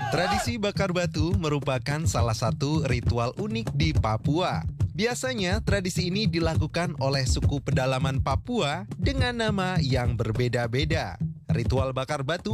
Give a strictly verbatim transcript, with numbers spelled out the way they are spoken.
Tradisi bakar batu merupakan salah satu ritual unik di Papua. Biasanya tradisi ini dilakukan oleh suku pedalaman Papua dengan nama yang berbeda-beda. Ritual bakar batu